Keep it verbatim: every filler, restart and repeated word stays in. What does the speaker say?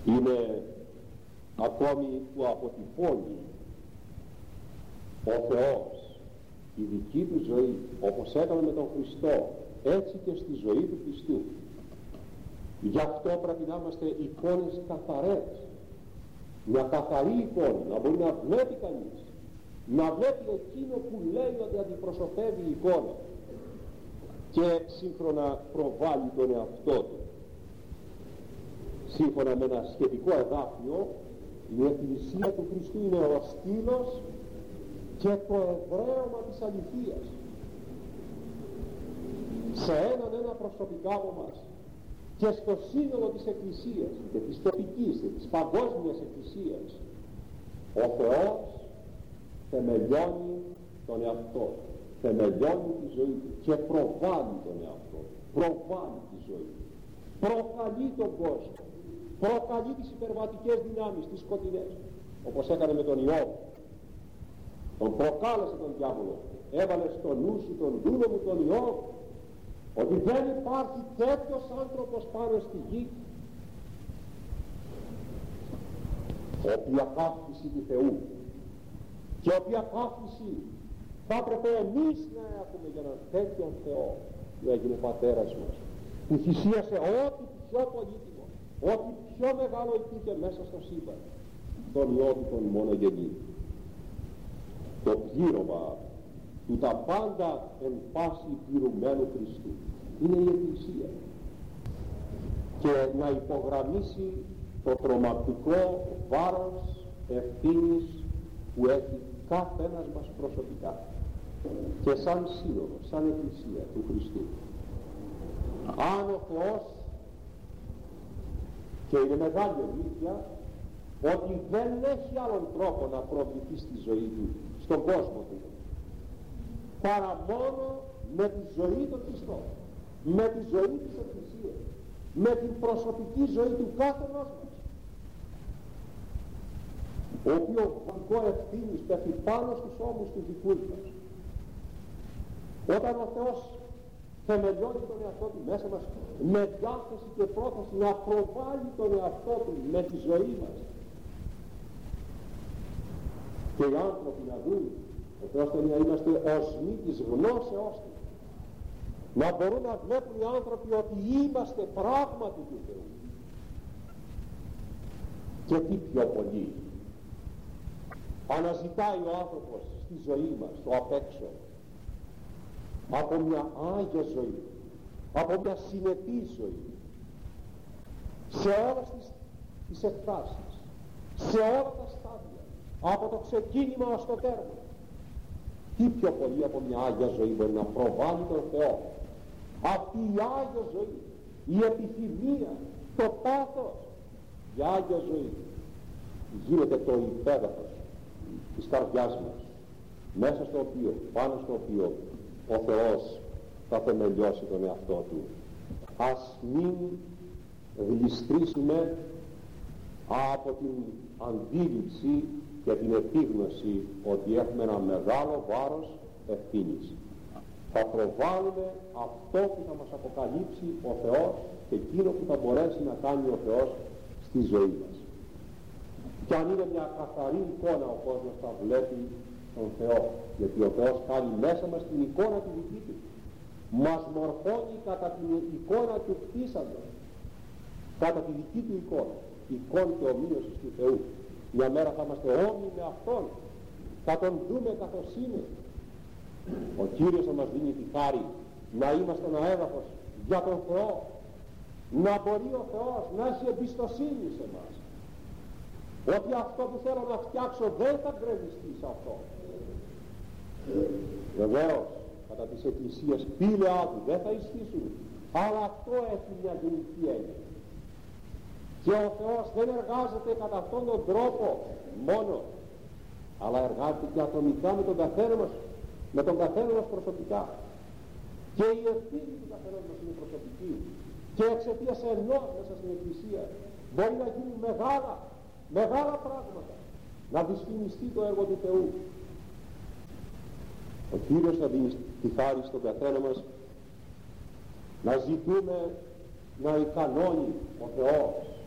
Είναι ακόμη που αποτυπώνει ο Θεός η δική του ζωή, όπως έκανε με τον Χριστό, έτσι και στη ζωή του πιστού. Γι' αυτό πρέπει να είμαστε εικόνες καθαρές, μια καθαρή εικόνα, να μπορεί να βλέπει κανείς, να βλέπει εκείνο που λέει ότι αντιπροσωπεύει η εικόνα και σύγχρονα προβάλλει τον εαυτό του. Σύμφωνα με ένα σχετικό εδάφιο, η Εκκλησία του Χριστού είναι ο στήλος και το εδραίωμα της αληθείας. Σε έναν ένα προσωπικά από μας και στο σύνολο της Εκκλησίας και της τοπικής και της παγκόσμιας Εκκλησίας, ο Θεός θεμελιώνει τον εαυτό, θεμελιώνει τη ζωή του και προβάλλει τον εαυτό, προβάλλει τη ζωή του, προκαλεί τον κόσμο, προκαλεί τις υπερβατικές δυνάμεις, τις σκοτεινές, όπως έκανε με τον Ιώβ. Τον προκάλεσε τον διάβολο, έβαλε στο νου σου τον δούλο μου τον Ιώβ, ότι δεν υπάρχει τέτοιος άνθρωπος πάνω στη γη, οποία καύχηση του Θεού, και οποία καύχηση θα έπρεπε εμείς να έχουμε για έναν τέτοιον Θεό που έγινε πατέρας μας, που θυσίασε ό,τι πιο πολύτιμο, ό,τι πιο μεγάλο υπήρχε μέσα στο σύμπαν, τον Υιό του τον μονογενή. Το πλήρωμα του τα πάντα εν πάση πληρωμένου Χριστού είναι η Εκκλησία, και να υπογραμμίσει το τρομακτικό βάρος ευθύνης που έχει κάθε ένας μας προσωπικά και σαν σύνολο, σαν Εκκλησία του Χριστού. Αν ο Θεός, και είναι μεγάλη αλήθεια ότι δεν έχει άλλον τρόπο να προβληθεί στη ζωή του, στον κόσμο του, παρά μόνο με τη ζωή των πιστών, με τη ζωή της Εκκλησίας, με την προσωπική ζωή του κάθε ενός μας, ο οποίος βασικό ευθύνης πέφτει πάνω στους ώμους του δικούς μας. Όταν ο Θεός θεμελιώνει τον εαυτό του μέσα μας με διάθεση και πρόθεση να προβάλλει τον εαυτό του με τη ζωή μας, και οι άνθρωποι να δουν, ο Θεός θέλει να είμαστε οσμοί της γνώσεώς του, να μπορούν να βλέπουν οι άνθρωποι ότι είμαστε πράγματι του Θεού. Και τι πιο πολύ αναζητάει ο άνθρωπος στη ζωή μας, στο απ' έξω, από μια άγια ζωή, από μια συνετή ζωή, σε όλες τις, τις εκφράσεις, σε όλα τα στάδια, από το ξεκίνημα ως το τέρμα. Τι πιο πολύ από μια άγια ζωή μπορεί να προβάλλει τον Θεό? Αυτή η άγια ζωή, η επιθυμία, το πάθος για άγια ζωή γίνεται το υπέδαφος της καρδιάς μας, μέσα στο οποίο, πάνω στο οποίο ο Θεός θα θεμελιώσει τον εαυτό του. Ας μην γλιστρήσουμε από την αντίληψη και την επίγνωση ότι έχουμε ένα μεγάλο βάρος ευθύνης. Θα προβάλλουμε αυτό που θα μας αποκαλύψει ο Θεός και εκείνο που θα μπορέσει να κάνει ο Θεός στη ζωή μας. Και αν είναι μια καθαρή εικόνα, ο κόσμος θα βλέπει τον Θεό, γιατί ο Θεός κάνει μέσα μας την εικόνα του δική του, μας μορφώνει κατά την εικόνα του κτίσαντος, κατά τη δική του εικόνα, εικόνα και ομοίωσης του Θεού. Μια μέρα θα είμαστε όμοιοι με Αυτόν, θα Τον δούμε καθώς είναι. Ο Κύριος θα μας δίνει τη χάρη να είμαστε ένα έδαφος για τον Θεό, να μπορεί ο Θεός να έχει εμπιστοσύνη σε μας, ότι αυτό που θέλω να φτιάξω δεν θα γκρεμιστεί σε αυτό. Βεβαίως κατά της Εκκλησίας πήλαιά του δεν θα ισχύσουν, αλλά αυτό έχει μια γενική έννοια. Και ο Θεός δεν εργάζεται κατά αυτόν τον τρόπο μόνο, αλλά εργάζεται και ατομικά με τον καθένα μας, με τον καθένα μας προσωπικά. Και η ευθύνη του καθένα μας είναι προσωπική, και εξαιτίας ενός μέσα στην Εκκλησία μπορεί να γίνουν μεγάλα, μεγάλα πράγματα, να δυσφημιστεί το έργο του Θεού. Ο Κύριος θα δίνει τη χάρη στον καθένα μας να ζητούμε να ικανώνει ο Θεός